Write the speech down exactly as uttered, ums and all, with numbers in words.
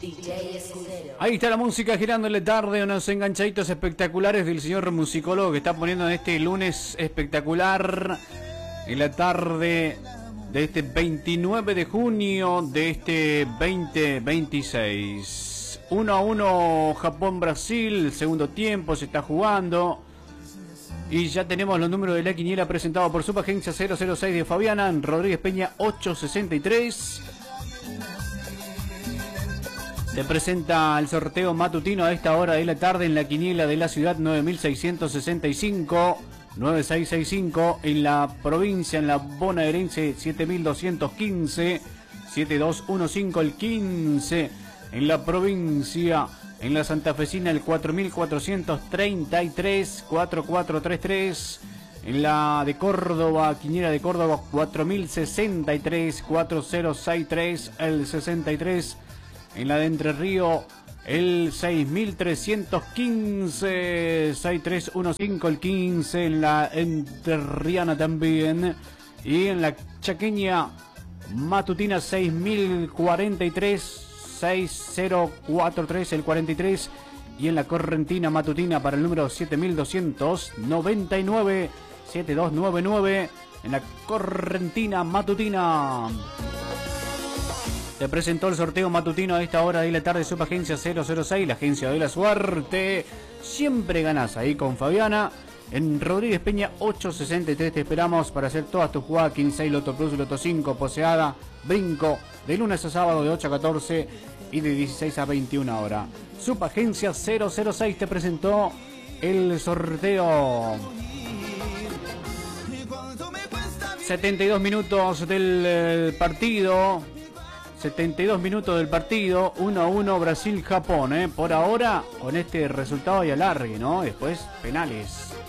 D J Escudero. Ahí está la música girándole tarde, unos enganchaditos espectaculares del señor musicólogo que está poniendo en este lunes espectacular, en la tarde de este veintinueve de junio de este veinte veintiséis. uno a uno Japón-Brasil, segundo tiempo se está jugando. Y ya tenemos los números de la quiniela presentados por Subagencia cero cero seis de Fabiana, en Rodríguez Peña ocho sesenta y tres. Se presenta el sorteo matutino a esta hora de la tarde en la quiniela de la ciudad nueve mil seiscientos sesenta y cinco, nueve seis seis cinco, en la provincia, en la bonaerense siete mil doscientos quince, siete dos uno cinco el quince, en la provincia, en la santafesina el cuatro mil cuatrocientos treinta y tres, cuatro cuatro tres tres, en la de Córdoba, quiniela de Córdoba cuatro mil sesenta y tres, cuatro cero seis tres el sesenta y tres, en la de Entre Ríos el seis mil trescientos quince, seis tres uno cinco el quince, en la entrerriana también, y en la chaqueña matutina seis mil cuarenta y tres, seis cero cuatro tres el cuarenta y tres, y en la correntina matutina para el número siete mil doscientos noventa y nueve, siete dos nueve nueve, en la correntina matutina. Se presentó el sorteo matutino a esta hora de la tarde, Subagencia cero cero seis, la agencia de la suerte. Siempre ganás ahí con Fabiana. En Rodríguez Peña ocho sesenta y tres te esperamos para hacer todas tus jugadas, quince seis, Loto Plus, Loto cinco, Poseada, Brinco, de lunes a sábado de ocho a catorce y de dieciséis a veintiuna horas. Subagencia cero cero seis te presentó el sorteo. setenta y dos minutos del eh, partido. setenta y dos minutos del partido, uno a uno Brasil-Japón, ¿eh? Por ahora, con este resultado y alargue, ¿no? Después, penales.